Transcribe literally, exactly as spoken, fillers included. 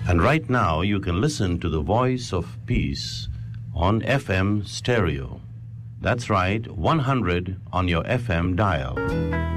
And right now you can listen to the Voice of Peace on F M stereo. That's right, one hundred on your F M dial.